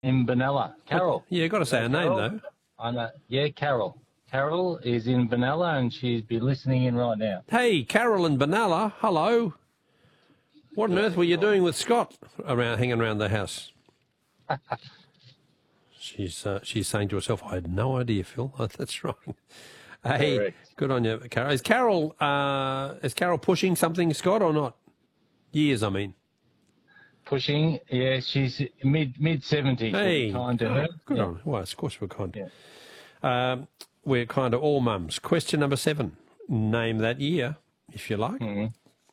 in Benalla. Carol. Yeah, got to say her name, though. I know. Yeah, Carol. Carol is in Benalla and she'd be listening in right now. Hey, Carol in Benalla, hello. What on earth were you doing with Scott hanging around the house? She's saying to herself, I had no idea, Phil. Oh, that's right. Hey, Correct. Good on you, Carol. Is Carol pushing something, Scott, or not? Years, I mean. Pushing, yeah, she's mid-70s. Hey, We'll be kind to her. good Yeah. on her. Well, of course we're kind. Yeah. We're kind to all mums. Question number 7. Name that year, if you like. Mm-hmm.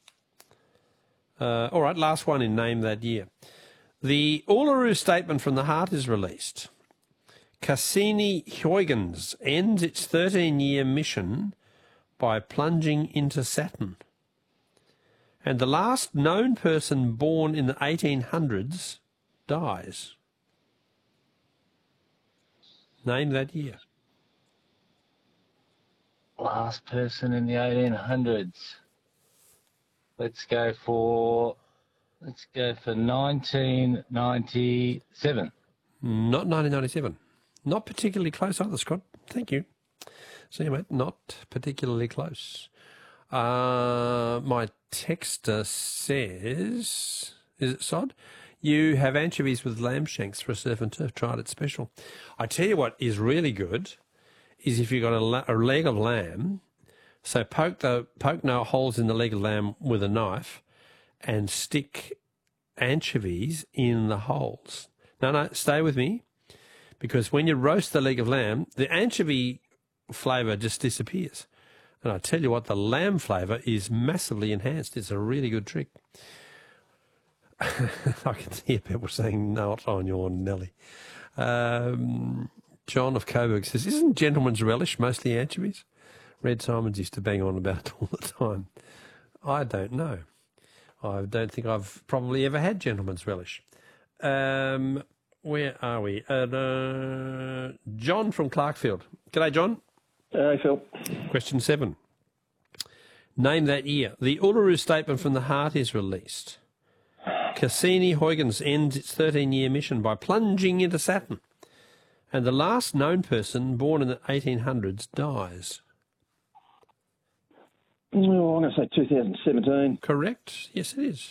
All right, last one in Name That Year. The Uluru Statement from the Heart is released. Cassini-Huygens ends its 13-year mission by plunging into Saturn. And the last known person born in the 1800s dies. Name that year. Last person in the 1800s. Let's go for 1997. Not 1997. Not particularly close either, Scott. Thank you. See you, mate. Not particularly close. My texter says, is it Sod? You have anchovies with lamb shanks for a surf and turf. Tried it special. I tell you what is really good is if you've got a leg of lamb, so poke no holes in the leg of lamb with a knife and stick anchovies in the holes. No, stay with me, because when you roast the leg of lamb, the anchovy flavour just disappears. And I tell you what, the lamb flavour is massively enhanced. It's a really good trick. I can hear people saying, not on your Nelly. John of Coburg says, isn't gentleman's relish mostly anchovies? Red Simons used to bang on about it all the time. I don't know. I don't think I've probably ever had gentleman's relish. Where are we? John from Clarkfield. G'day, John. Hey, Phil. Question 7. Name that year. The Uluru Statement from the Heart is released. Cassini-Huygens ends its 13-year mission by plunging into Saturn. And the last known person born in the 1800s dies. Oh, I'm going to say 2017. Correct. Yes, it is.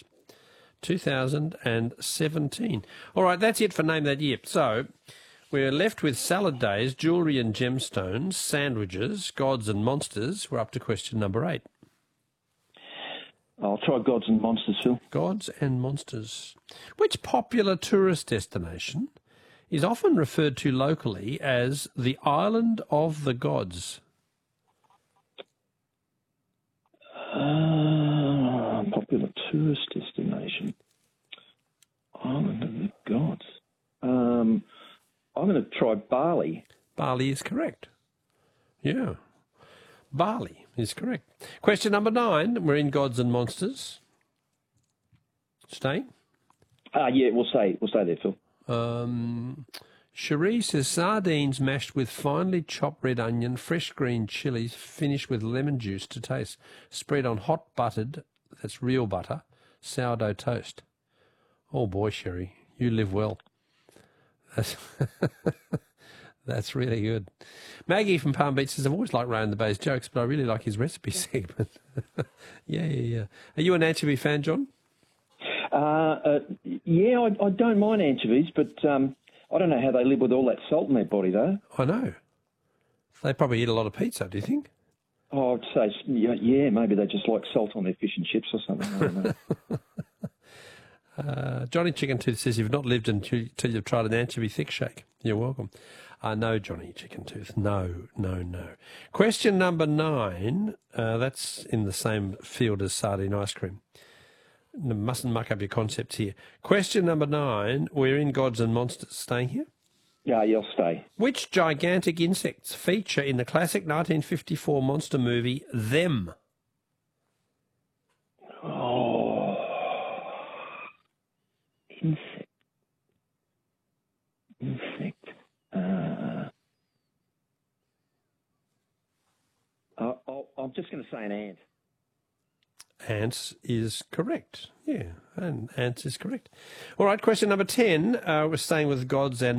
2017. All right, that's it for Name That Year. So we're left with salad days, jewellery and gemstones, sandwiches, gods and monsters. We're up to question number 8. I'll try Gods and Monsters, Phil. Gods and monsters. Which popular tourist destination is often referred to locally as the Island of the Gods? Popular tourist destination. Island of the Gods. I'm going to try Bali. Bali is correct. Yeah. Bali is correct. Question number 9. We're in Gods and Monsters. Staying? Yeah, we'll stay there, Phil. Cherie says sardines mashed with finely chopped red onion, fresh green chilies, finished with lemon juice to taste. Spread on hot buttered, that's real butter, sourdough toast. Oh boy, Cherie, you live well. That's really good. Maggie from Palm Beach says, I've always liked Ray the Bay's jokes, but I really like his recipe segment. Yeah. Are you an anchovy fan, John? Yeah, I don't mind anchovies, but I don't know how they live with all that salt in their body, though. I know. They probably eat a lot of pizza, do you think? Oh, I'd say, yeah, maybe they just like salt on their fish and chips or something. I don't know. Johnny Chicken Tooth says, you've not lived until you've tried an anchovy thick shake. You're welcome. No, Johnny Chicken Tooth. No. Question number 9. That's in the same field as sardine ice cream. Mustn't muck up your concepts here. Question number 9. We're in Gods and Monsters. Staying here? Yeah, you'll stay. Which gigantic insects feature in the classic 1954 monster movie Them? Oh, insect. I'm just going to say an ant. ants is correct. Yeah, and ants is correct. All right, question number 10. We're staying with gods and